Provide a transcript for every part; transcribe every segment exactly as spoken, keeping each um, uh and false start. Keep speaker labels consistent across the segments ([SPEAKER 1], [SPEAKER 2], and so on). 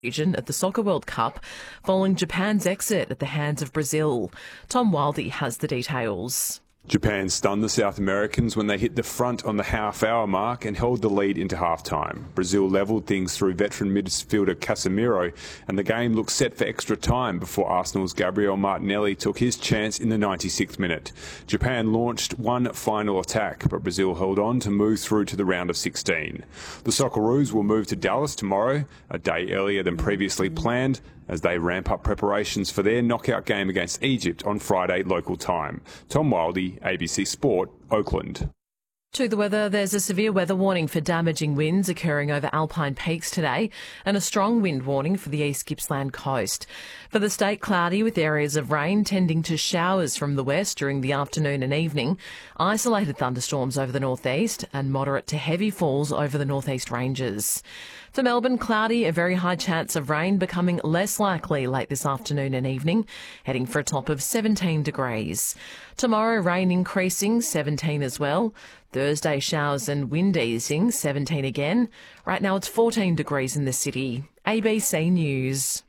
[SPEAKER 1] region at the Soccer World Cup following Japan's exit at the hands of Brazil. Tom Wildey has the details.
[SPEAKER 2] Japan stunned the South Americans when they hit the front on the half-hour mark and held the lead into half-time. Brazil levelled things through veteran midfielder Casemiro, and the game looked set for extra time before Arsenal's Gabriel Martinelli took his chance in the ninety-sixth minute. Japan launched one final attack, but Brazil held on to move through to the round of sixteen. The Socceroos will move to Dallas tomorrow, a day earlier than previously planned, as they ramp up preparations for their knockout game against Egypt on Friday local time. Tom Wildey, A B C Sport, Oakland.
[SPEAKER 1] To the weather, there's a severe weather warning for damaging winds occurring over Alpine Peaks today and a strong wind warning for the East Gippsland coast. For the state, cloudy with areas of rain tending to showers from the west during the afternoon and evening, isolated thunderstorms over the northeast and moderate to heavy falls over the northeast ranges. For Melbourne, cloudy, a very high chance of rain becoming less likely late this afternoon and evening, heading for a top of seventeen degrees. Tomorrow, rain increasing, seventeen as well. Thursday, showers and wind easing, seventeen again. Right now it's fourteen degrees in the city. A B C News.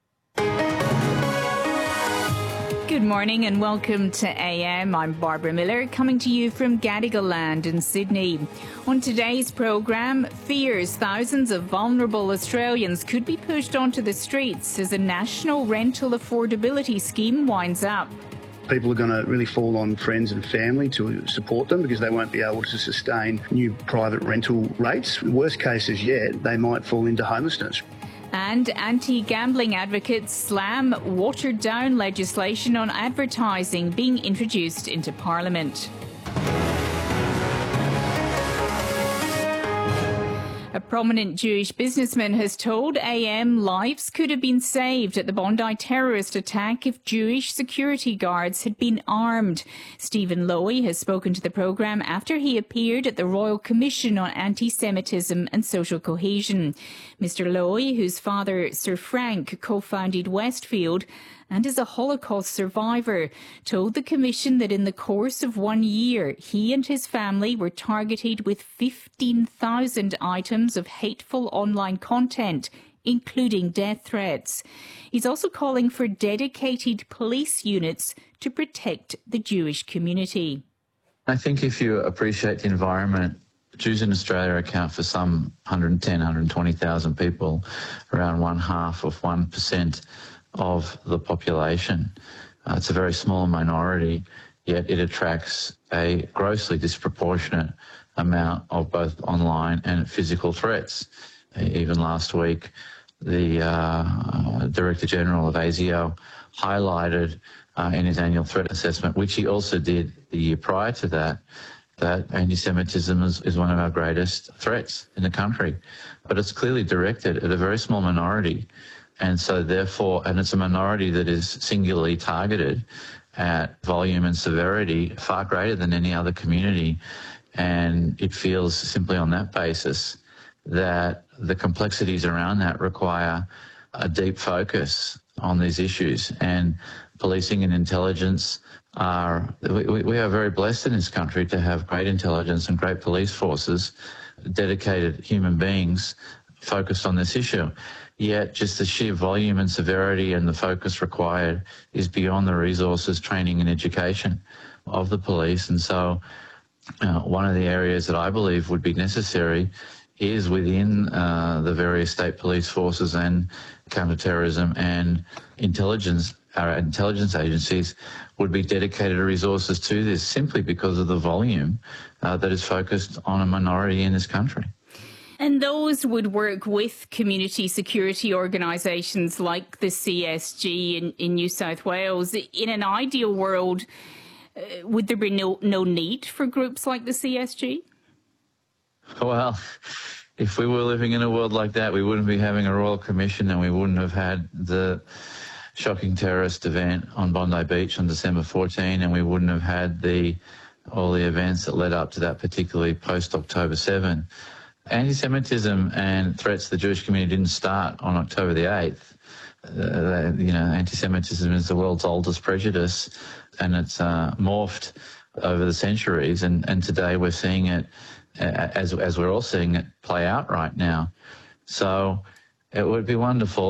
[SPEAKER 3] Good morning and welcome to A M. I'm Barbara Miller, coming to you from Gadigal Land in Sydney. On today's programme, fears thousands of vulnerable Australians could be pushed onto the streets as a national rental affordability scheme winds up.
[SPEAKER 4] People are going to really fall on friends and family to support them because they won't be able to sustain new private rental rates. Worst cases yet, they might fall into homelessness.
[SPEAKER 3] And anti-gambling advocates slam watered-down legislation on advertising being introduced into Parliament. A prominent Jewish businessman has told A M lives could have been saved at the Bondi terrorist attack if Jewish security guards had been armed. Stephen Lowy has spoken to the programme after he appeared at the Royal Commission on Anti-Semitism and Social Cohesion. Mister Lowy, whose father, Sir Frank, co-founded Westfield and is a Holocaust survivor, told the Commission that in the course of one year, he and his family were targeted with fifteen thousand items of hateful online content, including death threats. He's also calling for dedicated police units to protect the Jewish community.
[SPEAKER 5] I think if you appreciate the environment, Jews in Australia account for some one hundred ten, one hundred twenty thousand people, around one half of one percent of the population. Uh, it's a very small minority, yet it attracts a grossly disproportionate amount of both online and physical threats. Even last week, the uh, Director General of A S I O highlighted uh, in his annual threat assessment, which he also did the year prior to that, that anti-Semitism is, is one of our greatest threats in the country. But it's clearly directed at a very small minority. And so therefore, and it's a minority that is singularly targeted at volume and severity far greater than any other community. And it feels simply on that basis that the complexities around that require a deep focus on these issues. And policing and intelligence are, we, we are very blessed in this country to have great intelligence and great police forces, dedicated human beings focused on this issue. Yet just the sheer volume and severity and the focus required is beyond the resources, training and education of the police. And so uh, one of the areas that I believe would be necessary is within uh, the various state police forces and counterterrorism and intelligence, our intelligence agencies would be dedicated resources to this simply because of the volume uh, that is focused on a minority in this country.
[SPEAKER 3] And those would work with community security organisations like the C S G in, in New South Wales. In an ideal world, uh, would there be no, no need for groups like the C S G?
[SPEAKER 5] Well, if we were living in a world like that, we wouldn't be having a Royal Commission and we wouldn't have had the shocking terrorist event on Bondi Beach on December fourteenth, and we wouldn't have had the all the events that led up to that, particularly post-October seventh. Anti-Semitism and threats to the Jewish community didn't start on October the eighth. Uh, you know, anti-Semitism is the world's oldest prejudice, and it's uh, morphed over the centuries. And, and today we're seeing it, uh, as as we're all seeing it play out right now. So It would be wonderful.